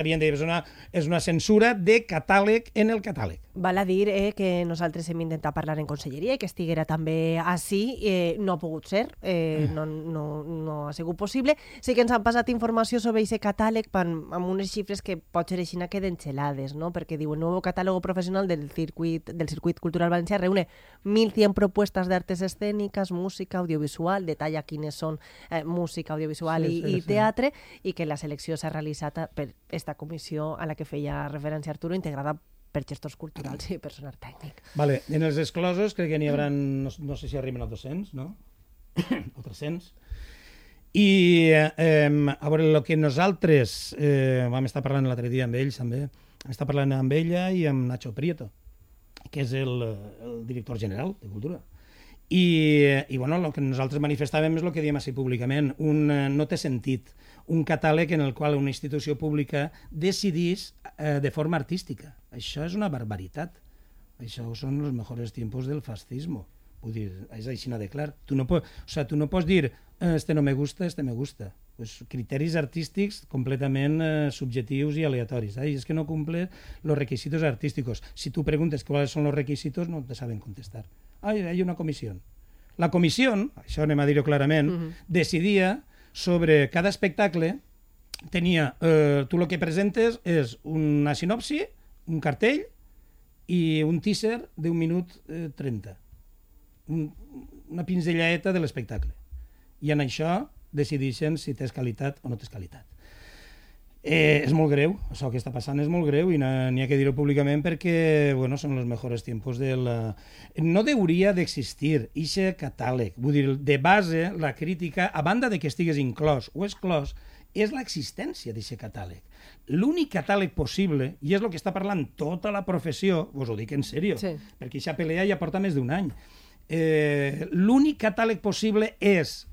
havien de dir, és una censura de catàleg en el catàleg. Val a dir que nosaltres hem intentat parlar en conselleria i que estiguera també així, no ha pogut ser, no ha sigut possible. Sí que ens han passat informació sobre aquest catàleg amb unes xifres que potser així queden gelades, no? Perquè diu, el nou catàleg professional del circuit cultural valencià reúne 1.100 propuestas de artes escénicas, música, audiovisual, detalla quines són música, audiovisual i teatre, i que la selecció s'ha realitzat per esta comissió a la que feia referència Arturo, integrada per gestors culturals i personal tècnic. Vale. En els exclosos crec que n'hi haurà, no sé si arriben a 200, no? O 300. I a veure, el que nosaltres vam estar parlant l'altre dia amb ells també, vam estar parlant amb ella i amb Nacho Prieto, que és el director general de Cultura. I bueno, el que nosaltres manifestàvem és el que diem així públicament. No té sentit un catàleg en el qual una institució pública decidís de forma artística. Això és una barbaritat. Això són els mejores tiempos del fascismo. Vull dir, és així de clar. Tu no pots dir este no me gusta, este me gusta. Pues criteris artístics completament subjetius i aleatoris. És que no cumple los requisitos artísticos. Si tu preguntes cuáles son los requisitos, no te saben contestar. Hay una comisión. La comisión, això anem a dir-ho clarament, decidia sobre cada espectacle, tenia, tu el que presentes és una sinopsi, un cartell i un teaser d'1 minut 30. Una pinzellaeta de l'espectacle. I en això decideixen si tens qualitat o no tens qualitat. És molt greu, això que està passant és molt greu i n'hi ha que dir-ho públicament perquè bueno, són els millors tiempos de la... No hauria d'existir aquest catàleg. Vull dir, de base, la crítica, a banda de que estigués inclòs o exclòs, és l'existència d'aquest catàleg. L'únic catàleg possible, i és el que està parlant tota la professió, us ho dic en sèrio, perquè aquesta pelea ja porta més d'un any, l'únic catàleg possible és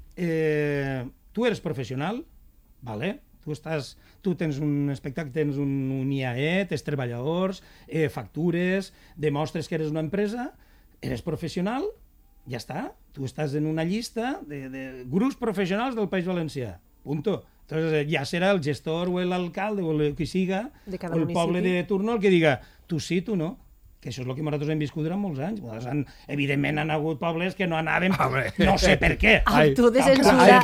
tu eres professional, vale? Tu tens un espectacle, tens un IAE, tens treballadors, factures, demostres que eres una empresa, eres professional, ja està. Tu estàs en una llista de grups professionals del País Valencià. Punto. Entonces, ja serà el gestor o l'alcalde o el que siga, o el poble de turno el que diga tu sí, tu no. Que això és el que nosaltres hem viscut durant molts anys. Evidentment han hagut pobles que no anaven, no sé per què. Amb tu de censura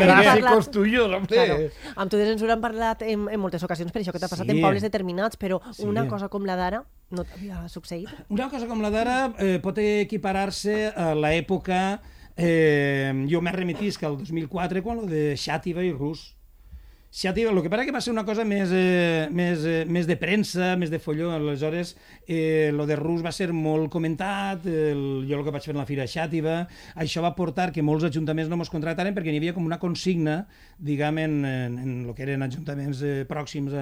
han parlat en moltes ocasions per això que t'ha passat en pobles determinats, però una cosa com la d'ara no t'havia succeït? Una cosa com la d'ara pot equiparar-se a l'època, jo m'he remitit al 2004, quan el de Xàtiva i Rus. El que passa que va ser una cosa més de premsa, més de folló. Aleshores, el de Rus va ser molt comentat, jo el que vaig fer en la Fira Xàtiva, això va portar que molts ajuntaments no ens contractaren perquè n'hi havia com una consigna, diguem, en el que eren ajuntaments pròxims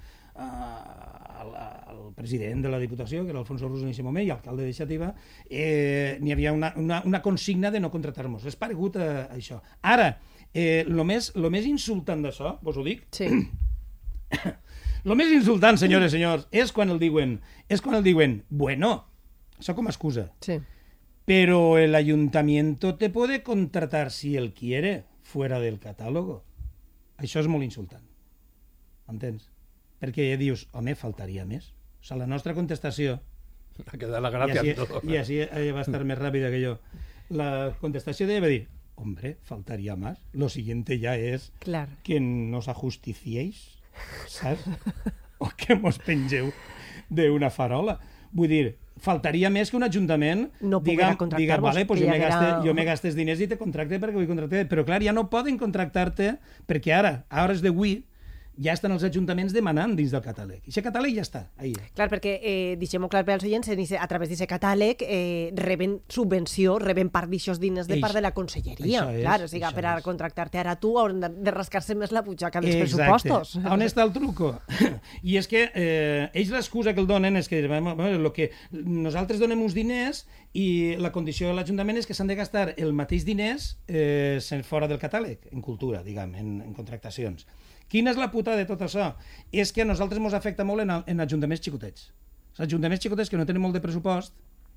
al president de la Diputació, que era Alfonso Rus en aquest moment, i alcalde de Xàtiva, n'hi havia una consigna de no contractar-nos. És paregut a això. Ara, lo més insultant d'això, vos ho dic? Sí. Lo més insultant, senyores i senyors, és quan el diuen, bueno, això com a excusa. Sí. Pero el ayuntamiento te puede contratar si él quiere, fuera del catálogo. Això és molt insultant. Entens? Perquè dius, home, faltaria més. O sigui, la nostra contestació... Ha quedat la gràcia en tot. I així va estar més ràpida que jo. La contestació de dir, hombre, faltaría más. Lo siguiente ya es que nos ajusticiéis, ¿sabes? O que mos pengeu d'una farola. Vull dir, faltaria més que un ajuntament diga, vale, pues jo me gastes diners i te contracte perquè vull contractar. Però clar, ja no poden contractar-te perquè ara, a hores d'avui, ja estan els ajuntaments demanant dins del catàleg. I aquest catàleg ja està, ahí. Clar, perquè, deixem-ho clar per als oients, a través d'aquest catàleg reben subvenció, reben part d'aixòs diners de part de la conselleria. Clar, o sigui, per a contractar-te ara tu hauran de rascar-se més la butxaca dels pressupostos. On està el truco? I és que ells l'excusa que el donen és que nosaltres donem uns diners i la condició de l'Ajuntament és que s'han de gastar el mateix diners fora del catàleg, en cultura, diguem, en contractacions. Quina és la puta de tot això? És que a nosaltres ens afecta molt en ajuntaments xicotets. Els ajuntaments xicotets que no tenen molt de pressupost,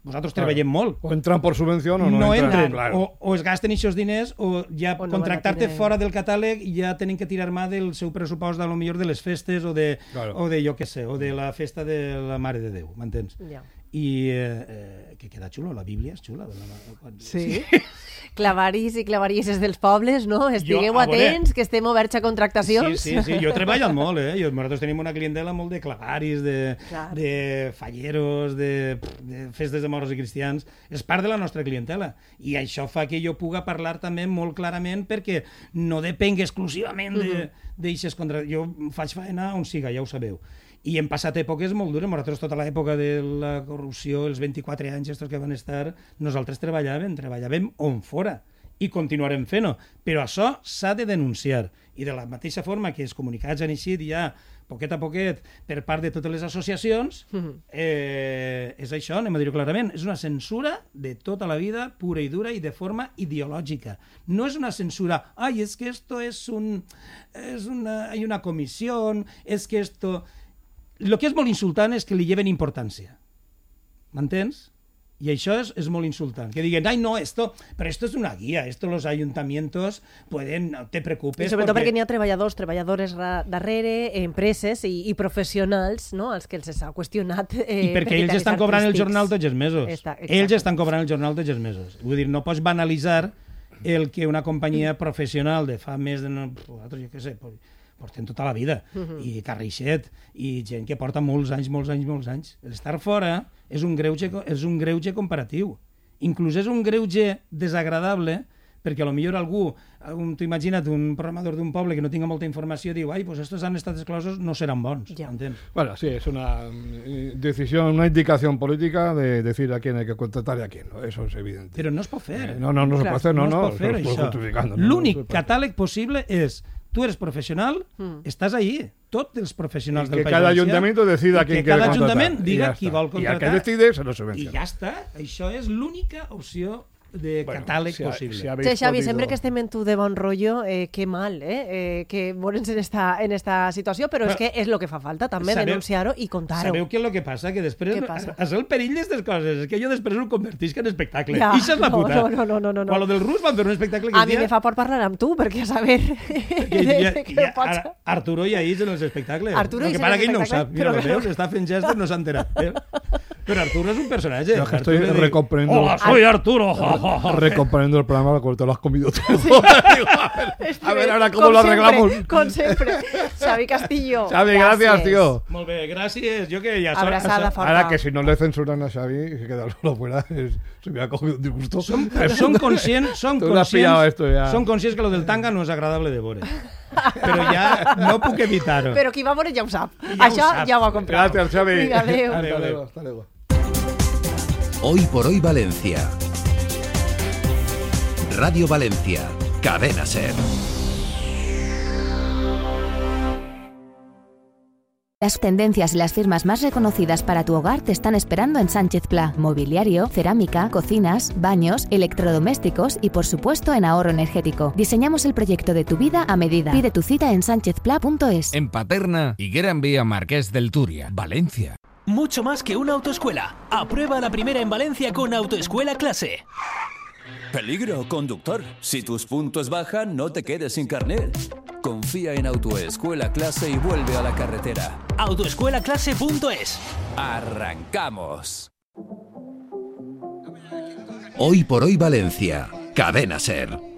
vosaltres treballem molt. O entran por subvención o no entren. Claro. O es gasten aquests diners o ja o no contractar-te fora del catàleg i ja tenen que tirar mà del seu pressupost a lo millor de les festes o de jo què sé, o de la festa de la Mare de Déu, m'entens? Ja. I que queda xulo, la Bíblia és xula. Sí. Clavaris i clavarisses dels pobles, no? Estigueu atents, que estem oberts a contractacions. Sí, jo he treballat molt, Nosaltres tenim una clientela molt de clavaris, de falleros, de festes de moros i cristians. És part de la nostra clientela. I això fa que jo puga parlar també molt clarament perquè no depenc exclusivament d'aixes contractacions. Jo faig feina on siga, ja ho sabeu. I hem passat èpoques molt dures. Nosaltres, tota l'època de la corrupció, els 24 anys estos que van estar, nosaltres treballàvem on fora i continuarem fent-ho. Però això s'ha de denunciar. I de la mateixa forma que els comunicats han eixit ja poquet a poquet per part de totes les associacions, és això, anem a dir-ho clarament, és una censura de tota la vida, pura i dura i de forma ideològica. No és una censura, es que esto hay una comisión, es que esto... Lo que és molt insultant és que li lleven importància. M'entens? I això és molt insultant. Que diguen, però esto es una guía, esto los ayuntamientos pueden, no te preocupes. I sobretot perquè n'hi ha treballadores darrere, empreses i professionals, no?, als que els s'ha qüestionat. I perquè ells estan cobrant el jornal tots els mesos. Ells estan cobrant el jornal tots els mesos. Vull dir, no pots banalitzar el que una companyia professional de fa més de... jo què sé, porten tota la vida, i Carreixet, i gent que porta molts anys. L'estar fora és un greuge comparatiu. Inclús és un greuge desagradable, perquè potser algú, t'ho imagina't, un programador d'un poble que no tinga molta informació, diu, pues estos han estat exclosos, no seran bons. ¿Entiendes? Bueno, sí, es una decisión, una indicación política de decir a quién hay que contratar y a quién no, eso es evidente. Però no es pot fer. No se puede hacer, no es pot fer, això. L'únic catàleg possible és tú eres profesional, estás ahí. Tots els professionals del País Valencià. Que cada ayuntamiento decida quién quiere contratar. Que cada ajuntament diga qui vol contratar. I el que decide se lo subvenciona. I ja està. Això és l'única opció de catàleg possible. Xavi, sempre que estem en tu de bon rotllo, que mal, que veure'ns en esta situació, però és que és el que fa falta també, denunciar-ho i contar-ho. Sabeu què és el que passa? Que després és el perill d'aquestes coses, és que jo després ho convertisc en espectacle. I això és la puta. No. Quan lo del rus van fer un espectacle a mi me fa por parlar amb tu, perquè a saber... Arturo ja és en els espectacles. Arturo és en els espectacles. Que ell no ho sap. Mira, lo veus? Està fent gestos, no s'ha enterat. Però Arturo és un personatge. Yo estoy recomprendiendo. Hola, soy Arturo. Recomprendiendo el programa cuando te lo has comido todo. Sí. A ver ahora cómo lo arreglamos. Con siempre. Xavi Castillo. Xavi, gracias, tío. Molt bé, gràcies. Jo que ja Abrazada forta. Ahora que si no le censuran a Xavi y se queda solo fuera, se me ha cogido un disgusto. Són conscients que lo del tanga no és agradable de veure. Però ja no puc evitar-ho. Però qui va veure ja ho sap. Això ja ho ha comprat. Gràcies, Xavi. Vinga, adéu. Hasta luego. Hoy por hoy Valencia. Radio Valencia. Cadena SER. Las tendencias y las firmas más reconocidas para tu hogar te están esperando en Sánchez Pla. Mobiliario, cerámica, cocinas, baños, electrodomésticos y por supuesto en ahorro energético. Diseñamos el proyecto de tu vida a medida. Pide tu cita en sanchezpla.es. En Paterna, Higuera en Vía Marqués del Turia, Valencia. Mucho más que una autoescuela. Aprueba la primera en Valencia con Autoescuela Clase. Peligro, conductor. Si tus puntos bajan, no te quedes sin carnet. Confía en Autoescuela Clase y vuelve a la carretera. Autoescuelaclase.es. ¡Arrancamos! Hoy por hoy Valencia. Cadena SER.